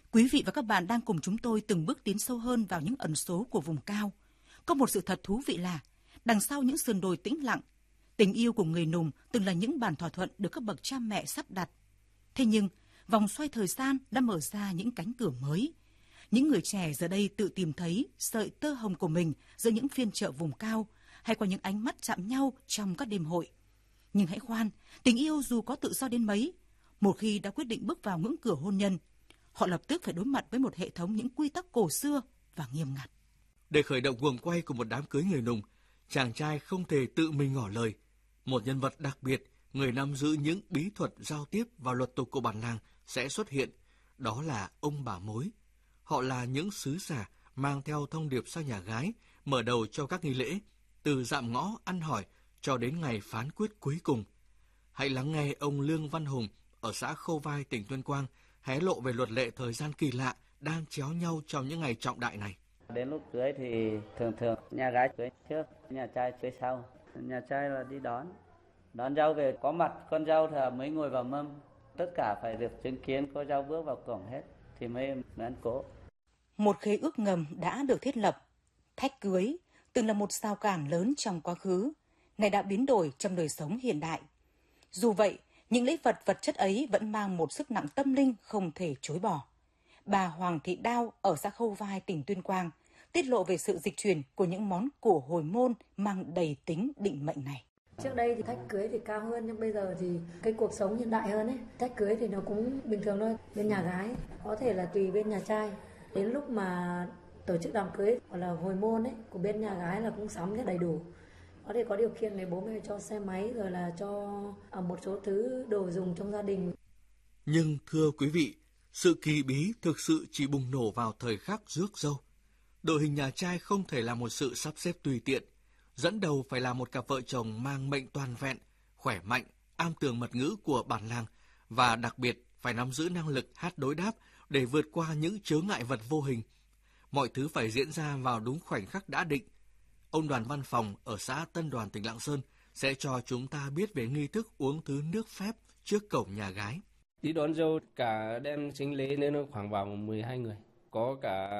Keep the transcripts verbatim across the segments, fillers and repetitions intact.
Quý vị và các bạn đang cùng chúng tôi từng bước tiến sâu hơn vào những ẩn số của vùng cao. Có một sự thật thú vị là, đằng sau những sườn đồi tĩnh lặng, tình yêu của người Nùng từng là những bản thỏa thuận được các bậc cha mẹ sắp đặt. Thế nhưng, vòng xoay thời gian đã mở ra những cánh cửa mới. Những người trẻ giờ đây tự tìm thấy sợi tơ hồng của mình giữa những phiên chợ vùng cao, hay qua những ánh mắt chạm nhau trong các đêm hội. Nhưng hãy khoan, tình yêu dù có tự do đến mấy, một khi đã quyết định bước vào ngưỡng cửa hôn nhân, họ lập tức phải đối mặt với một hệ thống những quy tắc cổ xưa và nghiêm ngặt. Để khởi động guồng quay của một đám cưới người Nùng, chàng trai không thể tự mình ngỏ lời. Một nhân vật đặc biệt, người nắm giữ những bí thuật giao tiếp và luật tục của bản làng sẽ xuất hiện. Đó là ông bà mối. Họ là những sứ giả mang theo thông điệp sang nhà gái, mở đầu cho các nghi lễ, từ dạm ngõ ăn hỏi cho đến ngày phán quyết cuối cùng. Hãy lắng nghe ông Lương Văn Hùng ở xã Khâu Vai, tỉnh Tuyên Quang hé lộ về luật lệ thời gian kỳ lạ đang chéo nhau trong những ngày trọng đại này. Đến lúc cưới thì thường thường nhà gái cưới trước, nhà trai cưới sau. Nhà trai là đi đón, đón dâu về, có mặt con dâu thì mới ngồi vào mâm. Tất cả phải được chứng kiến cô dâu bước vào cổng hết thì mới ăn cỗ. Một khế ước ngầm đã được thiết lập. Thách cưới từng là một rào cản lớn trong quá khứ, nay đã biến đổi trong đời sống hiện đại. Dù vậy, những lễ vật vật chất ấy vẫn mang một sức nặng tâm linh không thể chối bỏ. Bà Hoàng Thị Đao ở xã Khâu Vai, tỉnh Tuyên Quang tiết lộ về sự dịch chuyển của những món của hồi môn mang đầy tính định mệnh này. Trước đây thì thách cưới thì cao hơn, nhưng bây giờ thì cái cuộc sống hiện đại hơn ấy. Thách cưới thì nó cũng bình thường thôi. Bên nhà gái có thể là tùy bên nhà trai. Đến lúc mà tổ chức đám cưới hoặc là hồi môn ấy của bên nhà gái là cũng sắm rất đầy đủ. Có thể có điều kiện để bố mẹ cho xe máy rồi là cho một số thứ đồ dùng trong gia đình. Nhưng thưa quý vị, sự kỳ bí thực sự chỉ bùng nổ vào thời khắc rước dâu. Đội hình nhà trai không thể là một sự sắp xếp tùy tiện. Dẫn đầu phải là một cặp vợ chồng mang mệnh toàn vẹn, khỏe mạnh, am tường mật ngữ của bản làng và đặc biệt phải nắm giữ năng lực hát đối đáp để vượt qua những chướng ngại vật vô hình. Mọi thứ phải diễn ra vào đúng khoảnh khắc đã định. Ông Đoàn Văn Phòng ở xã Tân Đoàn, tỉnh Lạng Sơn sẽ cho chúng ta biết về nghi thức uống thứ nước phép trước cổng nhà gái. Đi đón dâu cả đem sính lễ nên nó khoảng vào mười hai người. Có cả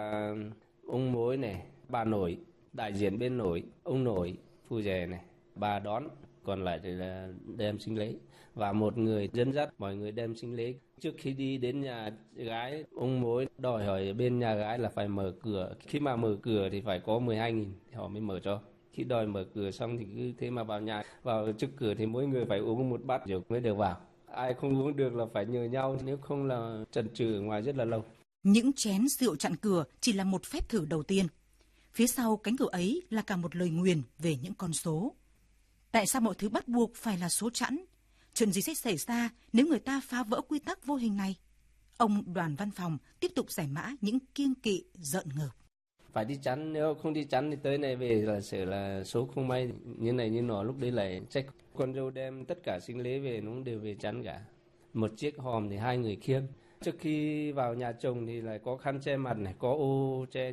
ông mối này, bà nổi, đại diện bên nổi, ông nổi, phu rể này, bà đón, còn lại thì là đem sính lễ. Và một người dẫn dắt mọi người đem sính lễ. Trước khi đi đến nhà gái, ông mối đòi hỏi bên nhà gái là phải mở cửa. Khi mà mở cửa thì phải có mười hai nghìn thì họ mới mở cho. Khi đòi mở cửa xong thì cứ thế mà vào nhà, vào trước cửa thì mỗi người phải uống một bát rượu mới được vào. Ai không uống được là phải nhờ nhau, nếu không là chần chừ ở ngoài rất là lâu. Những chén rượu chặn cửa chỉ là một phép thử đầu tiên. Phía sau cánh cửa ấy là cả một lời nguyền về những con số. Tại sao mọi thứ bắt buộc phải là số chẵn? Chuyện gì sẽ xảy ra nếu người ta phá vỡ quy tắc vô hình này? Ông Đoàn Văn Phòng tiếp tục giải mã những kiêng kỵ rợn ngợp. Phải đi chắn, nếu không đi chắn thì tới này về là sẽ là số không may như này như nọ, lúc đấy lại trách. Con dâu đem tất cả sính lễ về nó cũng đều về chắn cả. Một chiếc hòm thì hai người khiêng. Trước khi vào nhà chồng thì lại có khăn che mặt này, có ô che.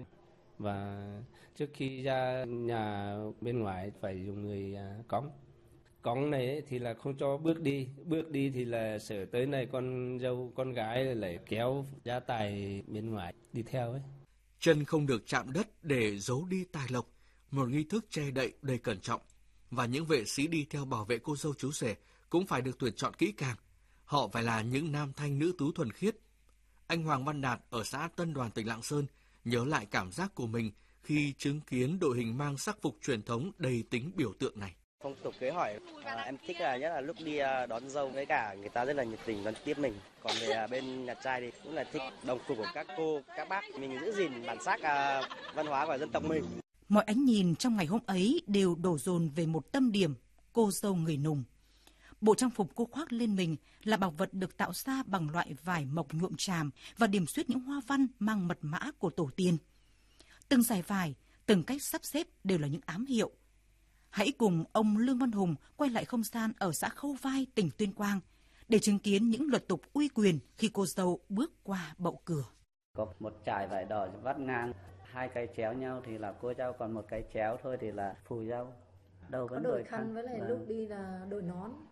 Và trước khi ra nhà bên ngoài phải dùng người cõng. Cõng này ấy, thì là không cho bước đi. Bước đi thì là sợ tới này con dâu, con gái lại kéo gia tài bên ngoài đi theo ấy. Chân không được chạm đất để giấu đi tài lộc, một nghi thức che đậy đầy cẩn trọng. Và những vệ sĩ đi theo bảo vệ cô dâu chú rể cũng phải được tuyển chọn kỹ càng. Họ phải là những nam thanh nữ tú thuần khiết. Anh Hoàng Văn Đạt ở xã Tân Đoàn, tỉnh Lạng Sơn nhớ lại cảm giác của mình khi chứng kiến đội hình mang sắc phục truyền thống đầy tính biểu tượng này. Phong tục cưới hỏi à, em thích là nhất là lúc đi đón dâu với cả người ta rất là nhiệt tình đón tiếp mình. Còn về bên nhà trai thì cũng là thích đồng phục của các cô, các bác, mình giữ gìn bản sắc à, văn hóa của dân tộc mình. Mọi ánh nhìn trong ngày hôm ấy đều đổ dồn về một tâm điểm, cô dâu người Nùng. Bộ trang phục cô khoác lên mình là bảo vật được tạo ra bằng loại vải mộc nhuộm tràm và điểm xuyết những hoa văn mang mật mã của tổ tiên. Từng dải vải, từng cách sắp xếp đều là những ám hiệu. Hãy cùng ông Lương Văn Hùng quay lại không gian ở xã Khâu Vai, tỉnh Tuyên Quang để chứng kiến những luật tục uy quyền khi cô dâu bước qua bậu cửa. Có một trải vải đỏ vắt ngang, hai cái chéo nhau thì là cô dâu, còn một cái chéo thôi thì là phù dâu. Đầu vẫn có đổi khăn, khăn với lại và... lúc đi là đổi nón.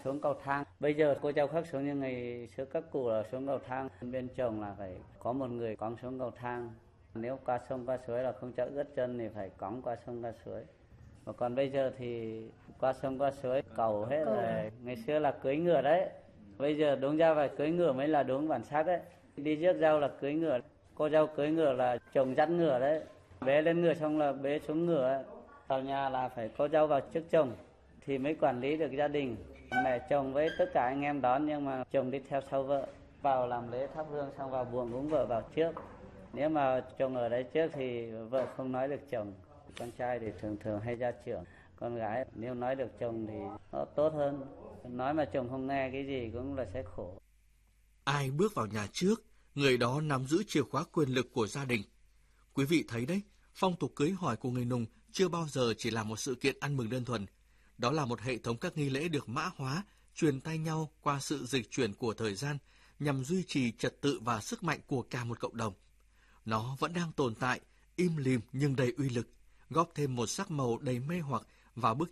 xuống cầu thang. Bây giờ cô dâu khác xuống như ngày xưa các cụ là xuống cầu thang. Bên chồng là phải có một người cõng xuống cầu thang. Nếu qua sông qua suối là không cho ướt chân thì phải cõng qua sông qua suối. Và còn bây giờ thì qua sông qua suối cầu hết rồi. Ngày xưa là cưới ngựa đấy. Bây giờ đúng ra phải cưới ngựa mới là đúng bản sắc đấy. Đi rước dâu là cưới ngựa. Cô dâu cưới ngựa là chồng dắt ngựa đấy. Bế lên ngựa xong là bế xuống ngựa ấy. Vào nhà là phải cô dâu vào trước chồng thì mới quản lý được gia đình. Mẹ chồng với tất cả anh em đón nhưng mà chồng đi theo sau vợ. Vào làm lễ thắp hương xong vào buồng cúng vợ vào trước. Nếu mà chồng ở đấy trước thì vợ không nói được chồng. Con trai thì thường thường hay ra trưởng. Con gái nếu nói được chồng thì nó tốt hơn. Nói mà chồng không nghe cái gì cũng là sẽ khổ. Ai bước vào nhà trước, người đó nắm giữ chìa khóa quyền lực của gia đình. Quý vị thấy đấy, phong tục cưới hỏi của người Nùng chưa bao giờ chỉ là một sự kiện ăn mừng đơn thuần. Đó là một hệ thống các nghi lễ được mã hóa, truyền tay nhau qua sự dịch chuyển của thời gian nhằm duy trì trật tự và sức mạnh của cả một cộng đồng. Nó vẫn đang tồn tại, im lìm nhưng đầy uy lực, góp thêm một sắc màu đầy mê hoặc vào bức